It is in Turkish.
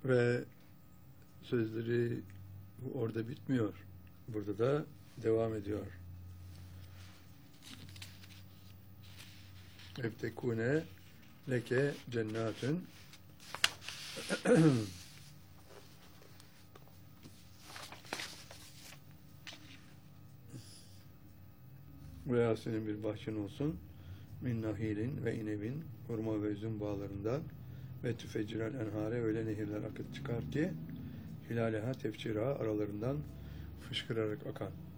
Ve sözleri orada bitmiyor. Burada da devam ediyor. Evtekune leke cennatun veya senin bir bahçen olsun min nahilin ve inebin, hurma ve üzüm bağlarından ve tüfecirel enhare, öyle nehirler akıp çıkar ki hilaleha tefçira, aralarından fışkırarak akan.